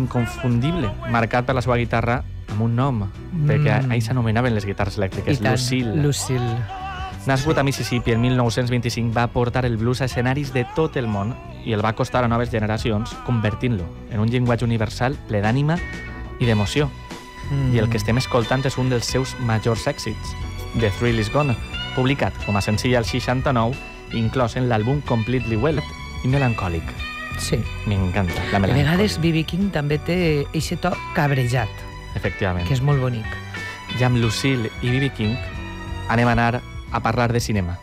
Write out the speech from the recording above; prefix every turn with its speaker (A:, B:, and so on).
A: inconfundible, marcat per la seva guitarra amb un nom, perquè ahir s'anomenaven les guitarres elèctriques,
B: Lucille.
A: Nascut a Mississippi el 1925, va portar el blues a escenaris de tot el món i el va acostar a noves generacions, convertint-lo en un llenguatge universal ple d'ànima i d'emoció. I el que estem escoltant és un dels seus majors èxits, The Thrill Is Gone, publicat com a senzill al 69, inclòs en l'àlbum Completely Well i melancòlic.
B: Sí.
A: M'encanta, la
B: A
A: melancòlica.
B: vegades B.B. King també té aquest to cabrejat,
A: Efectivament.
B: que és molt bonic.
A: Ja amb Lucille i B.B. King anem a anar a parlar de cinema.